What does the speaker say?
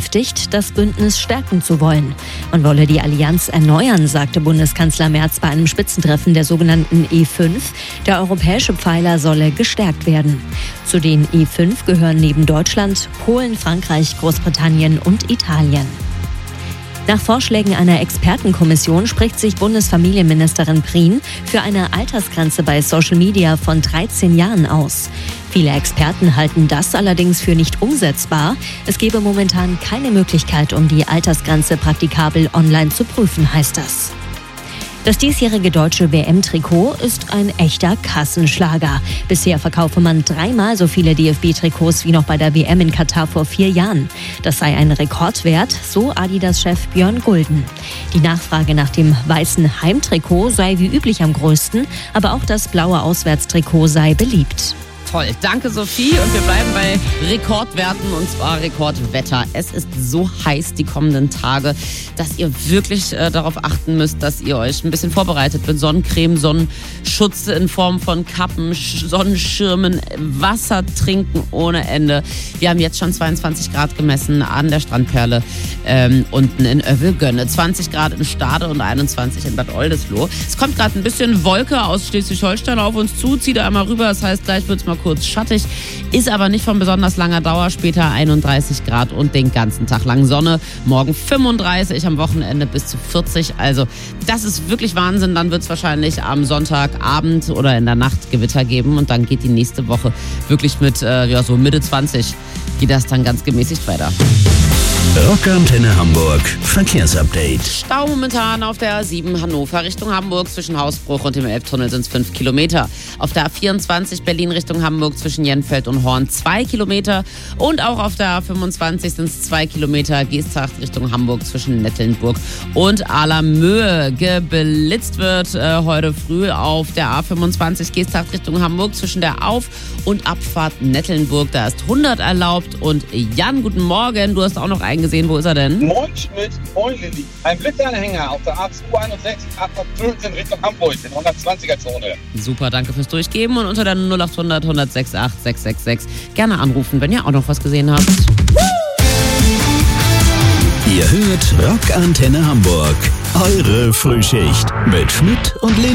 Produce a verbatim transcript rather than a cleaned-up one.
bekräftigt, das Bündnis stärken zu wollen. Man wolle die Allianz erneuern, sagte Bundeskanzler Merz bei einem Spitzentreffen der sogenannten E fünf. Der europäische Pfeiler solle gestärkt werden. Zu den E fünf gehören neben Deutschland Polen, Frankreich, Großbritannien und Italien. Nach Vorschlägen einer Expertenkommission spricht sich Bundesfamilienministerin Prien für eine Altersgrenze bei Social Media von dreizehn Jahren aus. Viele Experten halten das allerdings für nicht umsetzbar. Es gebe momentan keine Möglichkeit, um die Altersgrenze praktikabel online zu prüfen, heißt das. Das diesjährige deutsche W M-Trikot ist ein echter Kassenschlager. Bisher verkaufe man dreimal so viele D F B-Trikots wie noch bei der W M in Katar vor vier Jahren. Das sei ein Rekordwert, so Adidas-Chef Björn Gulden. Die Nachfrage nach dem weißen Heimtrikot sei wie üblich am größten, aber auch das blaue Auswärtstrikot sei beliebt. Toll, danke Sophie, und wir bleiben bei Rekordwerten, und zwar Rekordwetter. Es ist so heiß die kommenden Tage, dass ihr wirklich äh, darauf achten müsst, dass ihr euch ein bisschen vorbereitet mit Sonnencreme, Sonnenschutz in Form von Kappen, Sonnenschirmen, Wasser trinken ohne Ende. Wir haben jetzt schon zweiundzwanzig Grad gemessen an der Strandperle ähm, unten in Övelgönne, zwanzig Grad in Stade und einundzwanzig in Bad Oldesloe. Es kommt gerade ein bisschen Wolke aus Schleswig-Holstein auf uns zu, zieht da einmal rüber, das heißt, gleich wird es mal kurz schattig, ist aber nicht von besonders langer Dauer. Später einunddreißig Grad und den ganzen Tag lang Sonne. Morgen fünfunddreißig, am Wochenende bis zu vierzig. Also das ist wirklich Wahnsinn. Dann wird es wahrscheinlich am Sonntagabend oder in der Nacht Gewitter geben, und dann geht die nächste Woche wirklich mit äh, ja, so Mitte zwanzig geht das dann ganz gemäßigt weiter. Rockantenne Hamburg Verkehrsupdate. Stau momentan auf der A sieben Hannover Richtung Hamburg. Zwischen Hausbruch und dem Elbtunnel sind es fünf Kilometer. Auf der A vierundzwanzig Berlin Richtung Hamburg zwischen Jenfeld und Horn zwei Kilometer. Und auch auf der A fünfundzwanzig sind es zwei Kilometer. Geesthacht Richtung Hamburg zwischen Nettelnburg und Alamöhe. Geblitzt wird äh, heute früh auf der A fünfundzwanzig Geesthacht Richtung Hamburg zwischen der Auf- und Abfahrt Nettelnburg. Da ist hundert erlaubt. Und Jan, guten Morgen. Du hast auch noch einen gesehen. Wo ist er denn? Moin Schmidt, moin Lilly. Ein Blitzanhänger auf der A zweihunderteinundsechzig Abfahrt fünfzehn Richtung Hamburg in hundertzwanziger Zone. Super, danke fürs Durchgeben, und unter der null acht hundert hundertsechsundachtzig sechshundertsechsundsechzig gerne anrufen, wenn ihr auch noch was gesehen habt. Ihr hört Rockantenne Hamburg, eure Frühschicht mit Schmidt und Lilly.